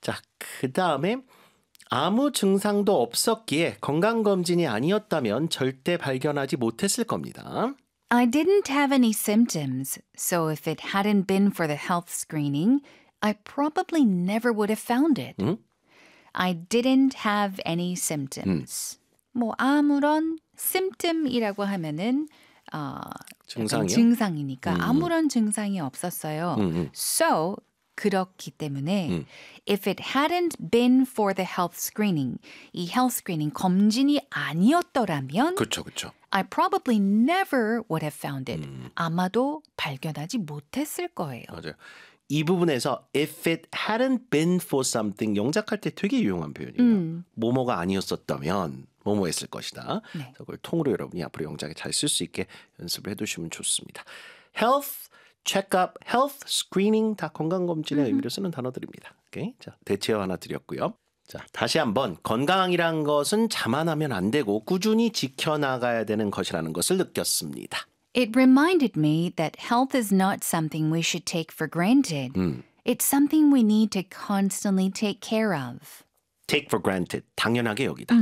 자, 그 다음에 아무 증상도 없었기에 건강검진이 아니었다면 절대 발견하지 못했을 겁니다. I didn't have any symptoms, so if it hadn't been for the health screening, I probably never would have found it. I didn't have any symptoms. 뭐 아무런 symptom이라고 하면은 증상이요? 증상이니까 아무런 증상이 없었어요. So 그렇기 때문에 if it hadn't been for the health screening, 이 health screening 검진이 아니었더라면 그렇죠, 그렇죠. I probably never would have found it. 아마도 발견하지 못했을 거예요. 맞아요. 이 부분에서 if it hadn't been for something 영작할 때 되게 유용한 표현이에요. 뭐뭐가 아니었었다면 뭐뭐 했을 것이다. 네. 그걸 통으로 여러분이 앞으로 영작에 잘 쓸 수 있게 연습을 해두시면 좋습니다. health, check-up, health, screening 다 건강검진의 의미로 쓰는 단어들입니다. 오케이? 자, 대체어 하나 드렸고요. 자, 다시 한번 건강이란 것은 자만하면 안 되고 꾸준히 지켜나가야 되는 것이라는 것을 느꼈습니다. It reminded me that health is not something we should take for granted. It's something we need to constantly take care of. take for granted, 당연하게 여기다.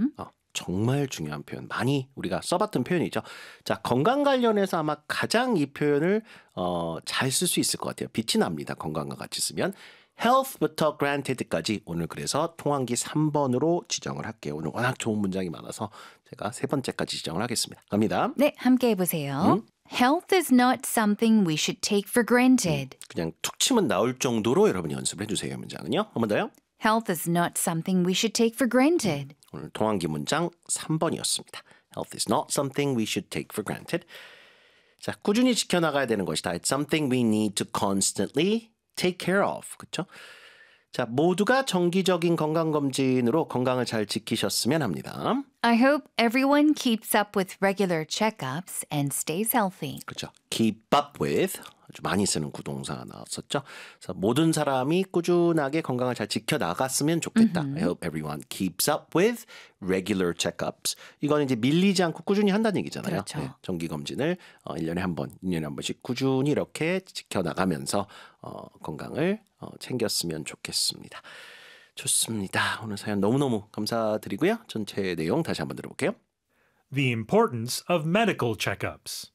정말 중요한 표현, 많이 우리가 써봤던 표현이죠. 자, 건강 관련해서 아마 가장 이 표현을 잘 쓸 수 있을 것 같아요. 빛이 납니다. 건강과 같이 쓰면. health부터 granted까지 오늘 그래서 통한기 3번으로 지정을 할게요. 오늘 워낙 좋은 문장이 많아서 제가 세 번째까지 지정을 하겠습니다. 갑니다. 네, 함께 해보세요. Health is not something we should take for granted. 그냥 툭 치면 나올 정도로 여러분이 연습을 해주세요. 문장은요. 한 번 더요. Health is not something we should take for granted. 오늘 통한기 문장 3번이었습니다. Health is not something we should take for granted. 자, 꾸준히 지켜나가야 되는 것이다. It's something we need to constantly take care of. 그렇죠? 자, 모두가 정기적인 건강검진으로 건강을 잘 지키셨으면 합니다. I hope everyone keeps up with regular checkups and stays healthy. 그렇죠. keep up with 아주 많이 쓰는 구동사 나왔었죠. 그래서 모든 사람이 꾸준하게 건강을 잘 지켜나갔으면 좋겠다. I hope everyone keeps up with regular checkups. 이거는 이제 밀리지 않고 꾸준히 한다는 얘기잖아요. 그렇죠. 네, 정기검진을 1년에 한 번, 2년에 한 번씩 꾸준히 이렇게 지켜나가면서 건강을 챙겼으면 좋겠습니다. 좋습니다. 오늘 사연 너무너무 감사드리고요. 전체 내용 다시 한번 들어볼게요. The importance of medical checkups.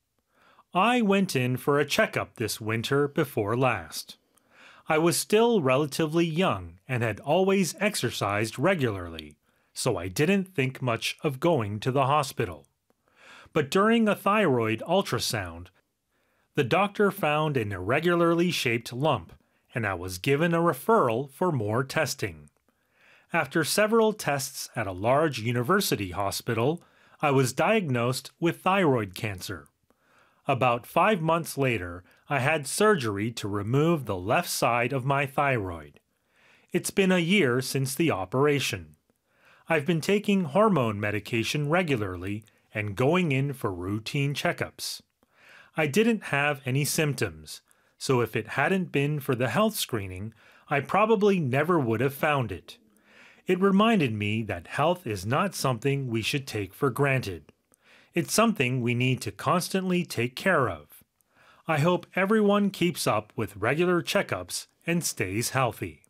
I went in for a checkup this winter before last. I was still relatively young and had always exercised regularly, so I didn't think much of going to the hospital. But during a thyroid ultrasound, the doctor found an irregularly shaped lump, and I was given a referral for more testing. After several tests at a large university hospital, I was diagnosed with thyroid cancer. About 5 months later, I had surgery to remove the left side of my thyroid. It's been a year since the operation. I've been taking hormone medication regularly and going in for routine checkups. I didn't have any symptoms, so if it hadn't been for the health screening, I probably never would have found it. It reminded me that health is not something we should take for granted. It's something we need to constantly take care of. I hope everyone keeps up with regular checkups and stays healthy.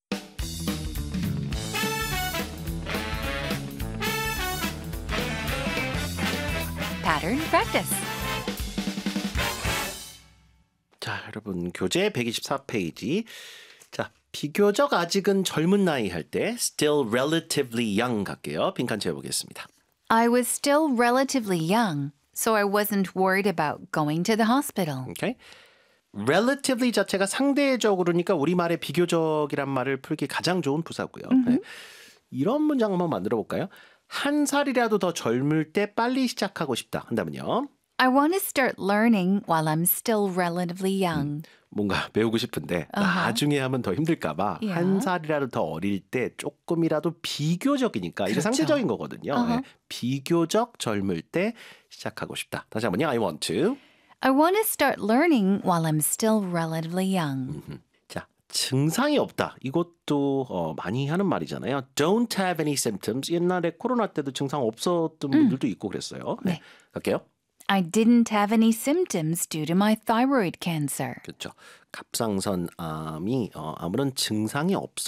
Pattern practice. 자, 여러분 교재 124페이지. 자, 비교적 아직은 젊은 나이 할 때 still relatively young 갈게요. 빈칸 채워보겠습니다. I was still relatively young, so I wasn't worried about going to the hospital. Okay? relatively 자체가 상대적으로니까 우리말의 비교적이란 말을 풀기 가장 좋은 부사고요. 네. 이런 문장 한번 만들어 볼까요? 한 살이라도 더 젊을 때 빨리 시작하고 싶다 한다면요. I want to start learning while I'm still relatively young. 뭔가 배우고 싶은데 나중에 하면 더 힘들까 봐 한 살이라도 더 어릴 때 조금이라도 비교적이니까 이게 상대적인 거거든요. 네. 비교적 젊을 때 시작하고 싶다. 다시 한번요. I want to. I want to start learning while I'm still relatively young. 자, 증상이 없다. 이것도 많이 하는 말이잖아요. Don't have any symptoms. 옛날에 코로나 때도 증상 없었던 분들도 있고 그랬어요. 네. 갈게요. I didn't have any symptoms due to my thyroid cancer. 그렇죠. 갑상선암이 아무런 증상이 없었다.